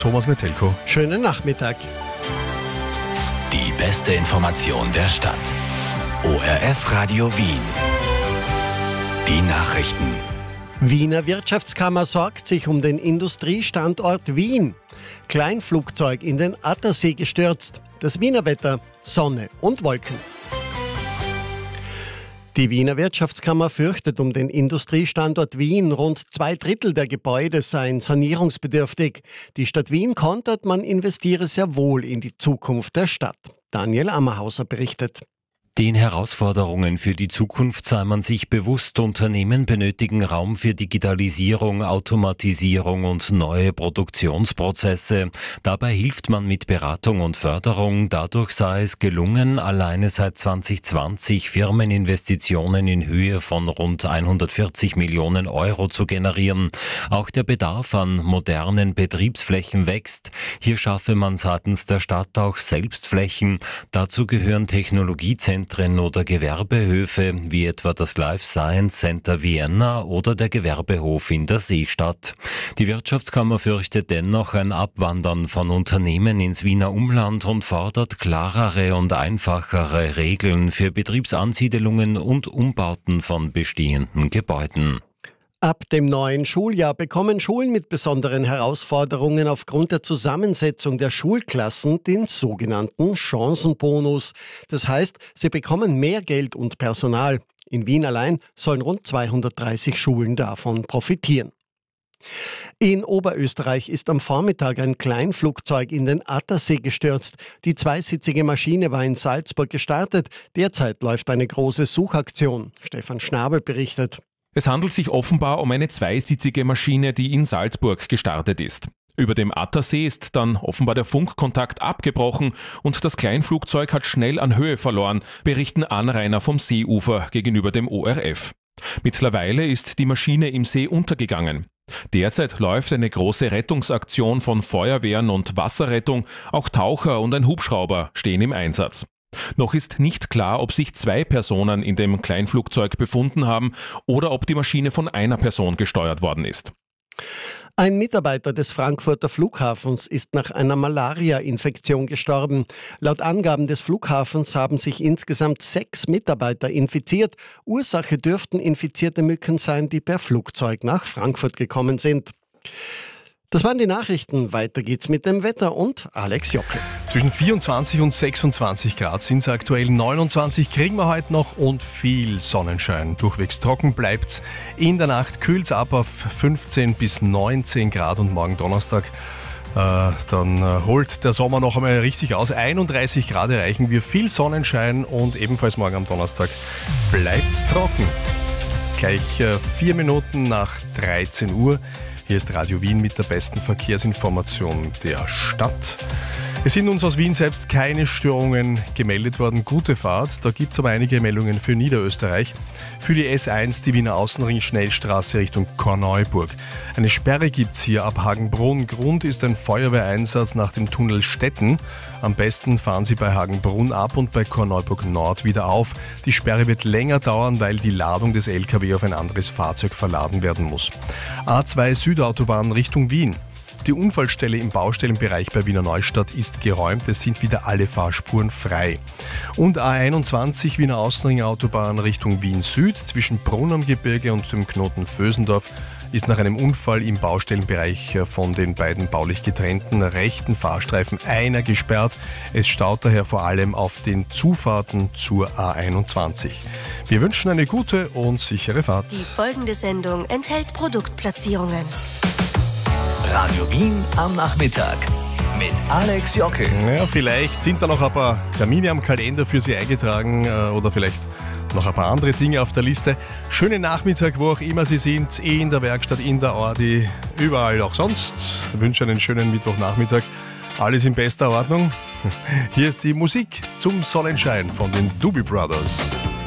Thomas Metelko. Schönen Nachmittag. Die beste Information der Stadt. ORF Radio Wien. Die Nachrichten. Wiener Wirtschaftskammer sorgt sich um den Industriestandort Wien. Kleinflugzeug in den Attersee gestürzt. Das Wiener Wetter, Sonne und Wolken. Die Wiener Wirtschaftskammer fürchtet um den Industriestandort Wien. Rund 2/3 der Gebäude seien sanierungsbedürftig. Die Stadt Wien kontert, man investiere sehr wohl in die Zukunft der Stadt. Daniel Ammerhauser berichtet. Den Herausforderungen für die Zukunft sei man sich bewusst. Unternehmen benötigen Raum für Digitalisierung, Automatisierung und neue Produktionsprozesse. Dabei hilft man mit Beratung und Förderung. Dadurch sei es gelungen, alleine seit 2020 Firmeninvestitionen in Höhe von rund 140 Millionen Euro zu generieren. Auch der Bedarf an modernen Betriebsflächen wächst. Hier schaffe man seitens der Stadt auch selbst Flächen. Dazu gehören Technologiezentren oder Gewerbehöfe, wie etwa das Life Science Center Vienna oder der Gewerbehof in der Seestadt. Die Wirtschaftskammer fürchtet dennoch ein Abwandern von Unternehmen ins Wiener Umland und fordert klarere und einfachere Regeln für Betriebsansiedelungen und Umbauten von bestehenden Gebäuden. Ab dem neuen Schuljahr bekommen Schulen mit besonderen Herausforderungen aufgrund der Zusammensetzung der Schulklassen den sogenannten Chancenbonus. Das heißt, sie bekommen mehr Geld und Personal. In Wien allein sollen rund 230 Schulen davon profitieren. In Oberösterreich ist am Vormittag ein Kleinflugzeug in den Attersee gestürzt. Die zweisitzige Maschine war in Salzburg gestartet. Derzeit läuft eine große Suchaktion. Stefan Schnabel berichtet. Es handelt sich offenbar um eine zweisitzige Maschine, die in Salzburg gestartet ist. Über dem Attersee ist dann offenbar der Funkkontakt abgebrochen und das Kleinflugzeug hat schnell an Höhe verloren, berichten Anrainer vom Seeufer gegenüber dem ORF. Mittlerweile ist die Maschine im See untergegangen. Derzeit läuft eine große Rettungsaktion von Feuerwehren und Wasserrettung, auch Taucher und ein Hubschrauber stehen im Einsatz. Noch ist nicht klar, ob sich 2 Personen in dem Kleinflugzeug befunden haben oder ob die Maschine von einer Person gesteuert worden ist. Ein Mitarbeiter des Frankfurter Flughafens ist nach einer Malaria-Infektion gestorben. Laut Angaben des Flughafens haben sich insgesamt 6 Mitarbeiter infiziert. Ursache dürften infizierte Mücken sein, die per Flugzeug nach Frankfurt gekommen sind. Das waren die Nachrichten. Weiter geht's mit dem Wetter und Alex Jockel. Zwischen 24 und 26 Grad sind es aktuell, 29 kriegen wir heute noch und viel Sonnenschein. Durchwegs trocken bleibt's. In der Nacht kühlt's ab auf 15 bis 19 Grad und morgen Donnerstag dann holt der Sommer noch einmal richtig aus. 31 Grad erreichen wir, viel Sonnenschein und ebenfalls morgen am Donnerstag bleibt's trocken. Gleich 4 Minuten nach 13 Uhr. Hier ist Radio Wien mit der besten Verkehrsinformation der Stadt. Es sind uns aus Wien selbst keine Störungen gemeldet worden. Gute Fahrt. Da gibt es aber einige Meldungen für Niederösterreich. Für die S1, die Wiener Außenring-Schnellstraße Richtung Korneuburg. Eine Sperre gibt es hier ab Hagenbrunn. Grund ist ein Feuerwehreinsatz nach dem Tunnel Stetten. Am besten fahren Sie bei Hagenbrunn ab und bei Korneuburg Nord wieder auf. Die Sperre wird länger dauern, weil die Ladung des LKW auf ein anderes Fahrzeug verladen werden muss. A2 Südautobahn Richtung Wien. Die Unfallstelle im Baustellenbereich bei Wiener Neustadt ist geräumt, es sind wieder alle Fahrspuren frei. Und A21 Wiener Außenring-Autobahn Richtung Wien Süd zwischen Brunn am Gebirge und dem Knoten Vösendorf ist nach einem Unfall im Baustellenbereich von den beiden baulich getrennten rechten Fahrstreifen einer gesperrt. Es staut daher vor allem auf den Zufahrten zur A21. Wir wünschen eine gute und sichere Fahrt. Die folgende Sendung enthält Produktplatzierungen. Radio Wien am Nachmittag mit Alex Jockel. Ja, vielleicht sind da noch ein paar Termine am Kalender für Sie eingetragen oder vielleicht noch ein paar andere Dinge auf der Liste. Schönen Nachmittag, wo auch immer Sie sind, in der Werkstatt, in der Ordi, überall auch sonst. Ich wünsche einen schönen Mittwochnachmittag. Alles in bester Ordnung. Hier ist die Musik zum Sonnenschein von den Doobie Brothers.